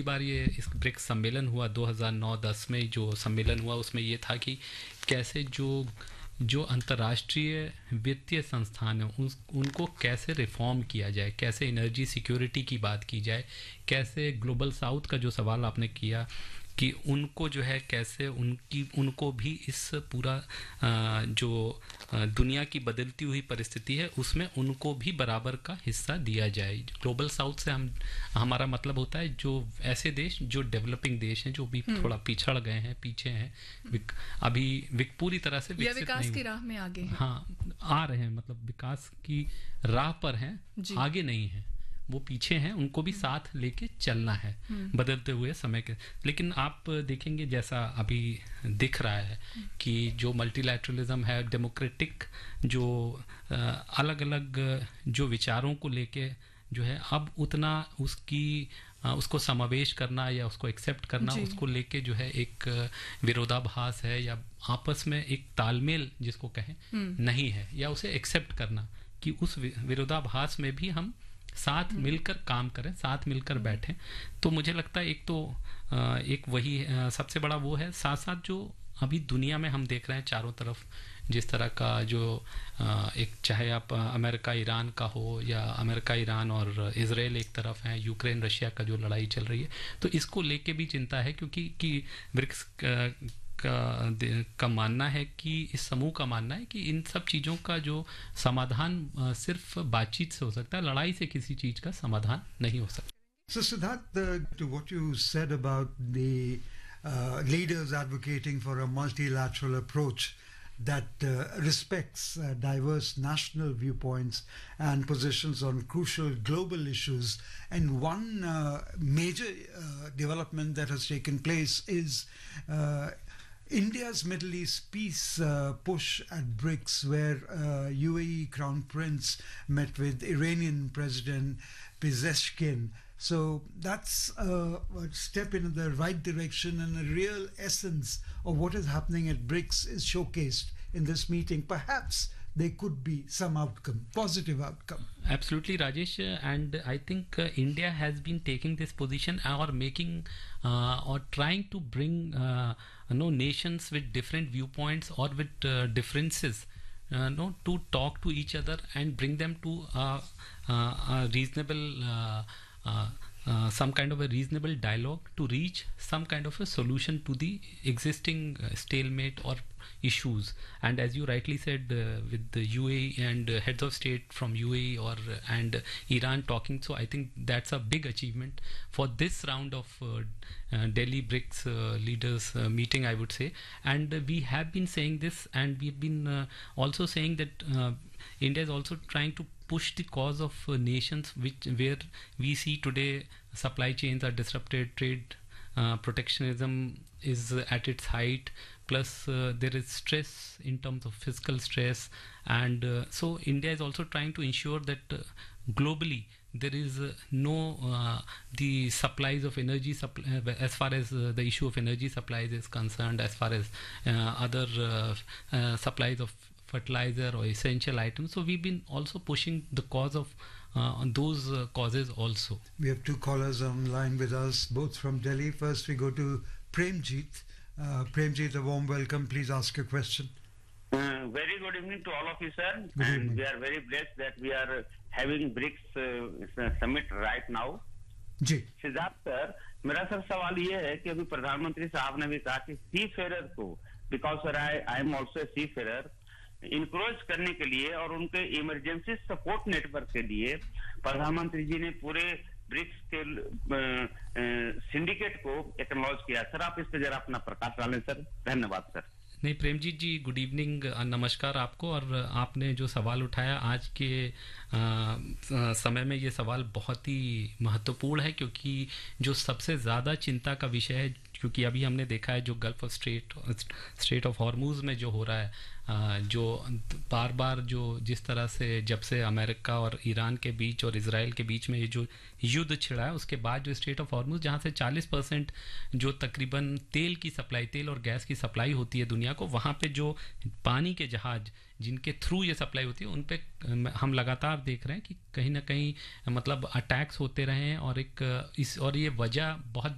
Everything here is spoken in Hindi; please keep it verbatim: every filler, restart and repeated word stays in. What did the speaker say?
बार ये इस ब्रिक्स सम्मेलन हुआ दो हज़ार नौ दस में जो सम्मेलन हुआ, उसमें ये था कि कैसे जो जो अंतर्राष्ट्रीय वित्तीय संस्थान हैं उन उनको कैसे रिफॉर्म किया जाए, कैसे एनर्जी सिक्योरिटी की बात की जाए, कैसे ग्लोबल साउथ का जो सवाल आपने किया कि उनको जो है कैसे उनकी उनको भी इस पूरा आ, जो आ, दुनिया की बदलती हुई परिस्थिति है उसमें उनको भी बराबर का हिस्सा दिया जाए। ग्लोबल साउथ से हम हमारा मतलब होता है जो ऐसे देश जो डेवलपिंग देश हैं, जो भी थोड़ा पिछड़ गए हैं, पीछे हैं, विक, अभी विक, पूरी तरह से विकसित विकास नहीं की राह में आगे हैं। हाँ, आ रहे हैं, मतलब विकास की राह पर हैं, आगे नहीं है, वो पीछे हैं, उनको भी साथ लेके चलना है बदलते हुए समय के। लेकिन आप देखेंगे जैसा अभी दिख रहा है कि जो मल्टीलैटरलिज्म है, डेमोक्रेटिक जो अलग अलग जो विचारों को लेके जो है अब उतना उसकी उसको समावेश करना या उसको एक्सेप्ट करना, उसको लेके जो है एक विरोधाभास है या आपस में एक तालमेल जिसको कहें नहीं है, या उसे एक्सेप्ट करना कि उस विरोधाभास में भी हम साथ मिलकर काम करें, साथ मिलकर बैठें। तो मुझे लगता है एक तो एक वही सबसे बड़ा वो है, साथ साथ जो अभी दुनिया में हम देख रहे हैं चारों तरफ जिस तरह का जो एक, चाहे आप अमेरिका ईरान का हो या अमेरिका ईरान और इजराइल एक तरफ है, यूक्रेन रशिया का जो लड़ाई चल रही है, तो इसको लेके भी चिंता है क्योंकि कि ब्रिक्स का, का मानना है कि इस समूह का मानना है कि इन सब चीज़ों का जो समाधान सिर्फ बातचीत से हो सकता है, लड़ाई से किसी चीज़ का समाधान नहीं हो सकता। So Siddharth, uh, to what you said about the uh, leaders advocating for a multilateral approach that uh, respects uh, diverse national viewpoints and positions on crucial global issues, and one uh, major uh, development that has taken place is uh, India's Middle East peace uh, push at BRICS, where uh, U A E Crown Prince met with Iranian President Pezeshkian. So that's uh, a step in the right direction, and a real essence of what is happening at BRICS is showcased in this meeting. Perhaps there could be some outcome, positive outcome. Absolutely, Rajesh, and I think uh, India has been taking this position or making uh, or trying to bring uh, you know, nations with different viewpoints or with uh, differences uh, no, to talk to each other and bring them to uh, uh, a reasonable uh, uh, Uh, some kind of a reasonable dialogue to reach some kind of a solution to the existing uh, stalemate or issues. And as you rightly said, uh, with the U A E and uh, heads of state from U A E or uh, and Iran talking, so I think that's a big achievement for this round of uh, uh, Delhi BRICS uh, leaders uh, meeting, I would say. And uh, we have been saying this, and we've been uh, also saying that uh, India is also trying to push the cause of uh, nations which where we see today supply chains are disrupted, trade uh, protectionism is uh, at its height, plus uh, there is stress in terms of fiscal stress, and uh, so India is also trying to ensure that uh, globally there is uh, no uh, the supplies of energy supply, uh, as far as uh, the issue of energy supplies is concerned, as far as uh, other uh, uh, supplies of fertilizer or essential items. So we've been also pushing the cause of uh, on those uh, causes also. We have two callers online with us, both from Delhi. First we go to Premjit. Uh, Premjit, a warm welcome. Please ask your question. Uh, very good evening to all of you, sir. Good and evening. we are very blessed that we are having BRICS uh, summit right now. Ji Siddharth sir, मेरा सर सवाल ये है कि अभी प्रधानमंत्री साहब ने भी कहा कि सी फेरर को, because sir I I am also see Ferrer, encroach करने के लिए और उनके इमरजेंसी सपोर्ट नेटवर्क के लिए प्रधानमंत्री जी ने पूरे ब्रिक्स के सिंडिकेट को एक्नॉलेज किया। सर आप इस पर जरा अपना प्रकाश डालें सर। धन्यवाद सर। नहीं, प्रेमजीत जी, गुड इवनिंग, नमस्कार आपको। और आपने जो सवाल उठाया आज के आ, समय में, ये सवाल बहुत ही महत्वपूर्ण है क्योंकि जो सबसे ज़्यादा चिंता का विषय है, क्योंकि अभी हमने देखा है जो gulf of straight straight of Hormuz में जो हो रहा है, जो बार बार जो जिस तरह से जब से अमेरिका और ईरान के बीच और इजराइल के बीच में ये जो युद्ध छिड़ा है, उसके बाद जो स्ट्रेट ऑफ हॉर्मूज, जहाँ से चालीस परसेंट जो तकरीबन तेल की सप्लाई, तेल और गैस की सप्लाई होती है दुनिया को, वहाँ पे जो पानी के जहाज जिनके थ्रू ये सप्लाई होती है, उन पे हम लगातार देख रहे हैं कि कहीं ना कहीं मतलब अटैक्स होते रहे हैं। और एक इस और ये वजह बहुत